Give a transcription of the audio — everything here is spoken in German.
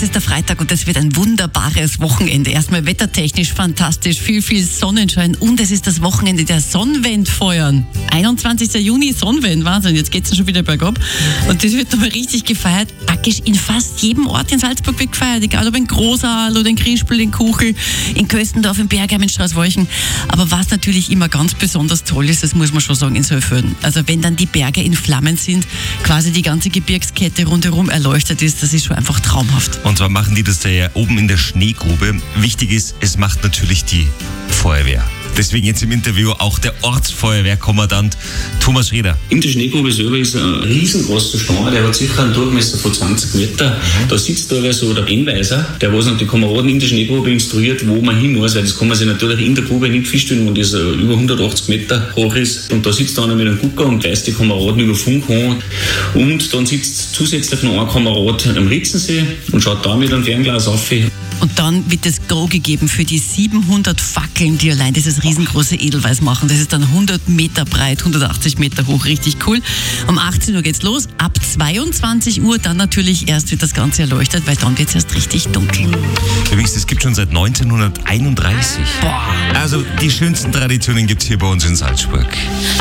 ist der Freitag und es wird ein wunderbares Wochenende. Erstmal wettertechnisch fantastisch, viel Sonnenschein und es ist das Wochenende der Sonnenwendfeuern. 21. Juni, Sonnenwend, Wahnsinn, jetzt geht's ja schon wieder bergab. Und das wird nochmal richtig gefeiert. Praktisch in fast jedem Ort in Salzburg wird gefeiert, egal ob in Großaal oder in Krispel, in Kuchel, in Köstendorf, in Bergheim, in Straßwolchen. Aber was natürlich immer ganz besonders toll ist, das muss man schon sagen, in Sölföden. Also wenn dann die Berge in Flammen sind, quasi die ganze Gebirgskette rundherum erleuchtet ist, das ist schon einfach traumhaft. Und zwar machen die das da ja oben in der Schneegrube. Wichtig ist, es macht natürlich die Feuerwehr. Deswegen jetzt im Interview auch der Ortsfeuerwehrkommandant Thomas Schreder. In der Schneegrube selber ist ein riesengroßer Stein, der hat sicher einen Durchmesser von 20 Meter. Da sitzt da so der Einweiser, der was die Kameraden in der Schneegrube instruiert, wo man hin muss, weil das kann man sich natürlich in der Grube nicht feststellen, wenn das über 180 Meter hoch ist. Und da sitzt einer mit einem Gucker und weist die Kameraden über Funk an. Und dann sitzt zusätzlich noch ein Kamerad am Ritzensee und schaut da mit einem Fernglas auf. Und dann wird das Go gegeben für die 700 Fackeln, die allein dieses riesengroße Edelweiß machen. Das ist dann 100 Meter breit, 180 Meter hoch, richtig cool. Um 18 Uhr geht's los, ab 22 Uhr dann natürlich erst wird das Ganze erleuchtet, weil dann wird's erst richtig dunkel. Übrigens, das gibt schon seit 1931. Boah. Also die schönsten Traditionen gibt's hier bei uns in Salzburg.